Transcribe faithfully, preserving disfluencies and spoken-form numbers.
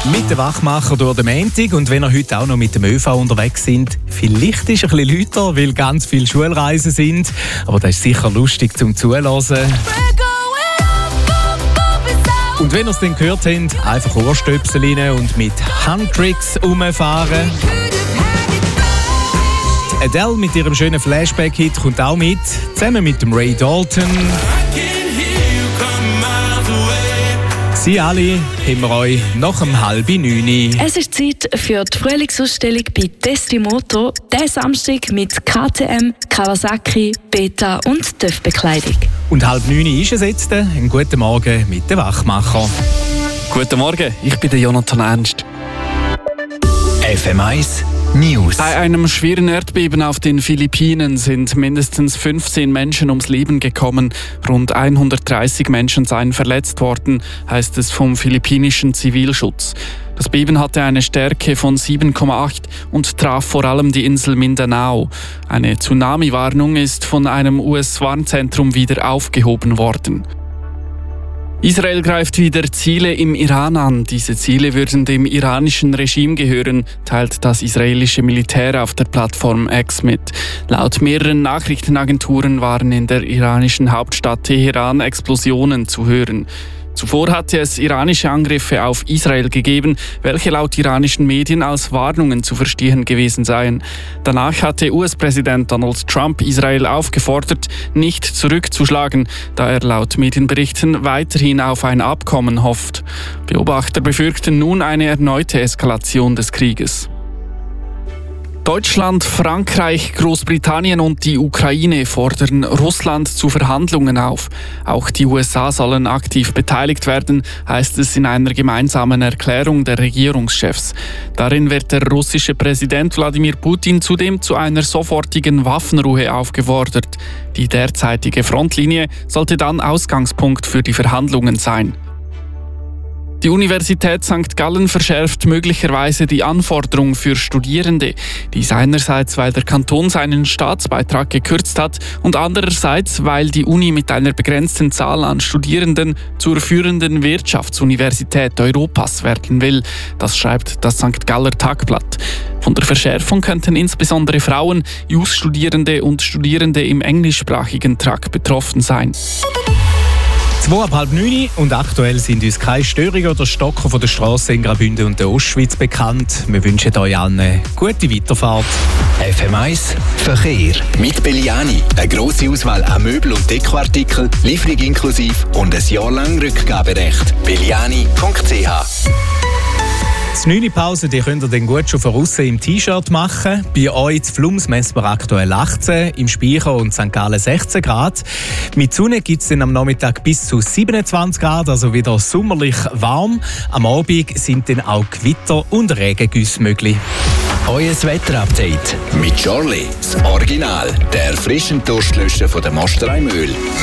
Mit dem Wachmacher durch den Montag, und wenn ihr heute auch noch mit dem ÖV unterwegs sind, vielleicht ist es ein bisschen lauter, weil ganz viele Schulreisen sind, aber das ist sicher lustig zum Zuhören. Und wenn ihr es dann gehört habt, einfach Ohrstöpsel rein und mit Handtricks rumfahren. Adele mit ihrem schönen Flashback-Hit kommt auch mit, zusammen mit dem Ray Dalton. Sie alle haben wir euch nach um halb neun. Es ist Zeit für die Frühlingsausstellung bei Testimoto. Diesen Samstag mit K T M, Kawasaki, Beta und T Ö F-Bekleidung. Und halb neun ist es jetzt. Einen guten Morgen mit dem Wachmacher. Guten Morgen, ich bin der Jonathan Ernst. F M eins News. Bei einem schweren Erdbeben auf den Philippinen sind mindestens fünfzehn Menschen ums Leben gekommen. Rund hundertdreißig Menschen seien verletzt worden, heißt es vom philippinischen Zivilschutz. Das Beben hatte eine Stärke von sieben Komma acht und traf vor allem die Insel Mindanao. Eine Tsunami-Warnung ist von einem U S-Warnzentrum wieder aufgehoben worden. Israel greift wieder Ziele im Iran an. Diese Ziele würden dem iranischen Regime gehören, teilt das israelische Militär auf der Plattform X mit. Laut mehreren Nachrichtenagenturen waren in der iranischen Hauptstadt Teheran Explosionen zu hören. Zuvor hatte es iranische Angriffe auf Israel gegeben, welche laut iranischen Medien als Warnungen zu verstehen gewesen seien. Danach hatte U S-Präsident Donald Trump Israel aufgefordert, nicht zurückzuschlagen, da er laut Medienberichten weiterhin auf ein Abkommen hofft. Beobachter befürchten nun eine erneute Eskalation des Krieges. Deutschland, Frankreich, Großbritannien und die Ukraine fordern Russland zu Verhandlungen auf. Auch die U S A sollen aktiv beteiligt werden, heißt es in einer gemeinsamen Erklärung der Regierungschefs. Darin wird der russische Präsident Wladimir Putin zudem zu einer sofortigen Waffenruhe aufgefordert. Die derzeitige Frontlinie sollte dann Ausgangspunkt für die Verhandlungen sein. Die Universität Sankt Gallen verschärft möglicherweise die Anforderungen für Studierende. Dies einerseits, weil der Kanton seinen Staatsbeitrag gekürzt hat und andererseits, weil die Uni mit einer begrenzten Zahl an Studierenden zur führenden Wirtschaftsuniversität Europas werden will. Das schreibt das Sankt Galler Tagblatt. Von der Verschärfung könnten insbesondere Frauen, Jus-Studierende und Studierende im englischsprachigen Trakt betroffen sein. Zwei ab halb neun, und aktuell sind uns keine Störungen oder Stocker von der Straße in Graubünden und der Ostschweiz bekannt. Wir wünschen euch allen eine gute Weiterfahrt. F M eins Verkehr mit Belliani. Eine grosse Auswahl an Möbel- und Dekoartikeln, Lieferung inklusive und ein Jahr lang Rückgaberecht. belliani punkt c h. Die neunte Pause die könnt ihr dann gut schon von aussen im T-Shirt machen. Bei euch in Flums messbar aktuell achtzehn, im Speicher und Sankt Gallen sechzehn Grad. Mit Sonne gibt es dann am Nachmittag bis zu siebenundzwanzig Grad, also wieder sommerlich warm. Am Abend sind dann auch Gewitter und Regengüsse möglich. Euer Wetterupdate mit Charlie, das Original, der erfrischende Durstlöscher von der Mosterei Mühl.